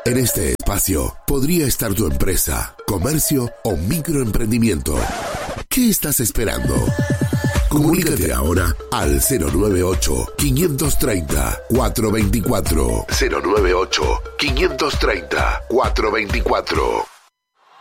En este espacio podría estar tu empresa, comercio o microemprendimiento. ¿Qué estás esperando? Comunícate ahora al 098-530-424. 098-530-424.